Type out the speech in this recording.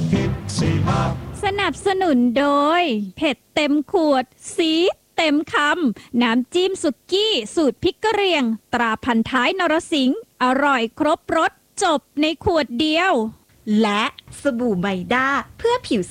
สนับสนุนโดยเผ็ดเต็มขวดซีดเต็มคำน้ำจิ้มสุกี้สูตรพริกกะเหรี่ยงตราพันท้ายนรสิงห์อร่อยครบรสจบในขวดเดียวและสบู่ไมด้าเพื่อผิว